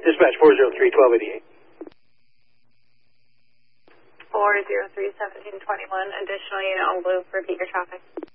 Dispatch 403-1288. 403-1721, additional unit on blue for repeat your traffic.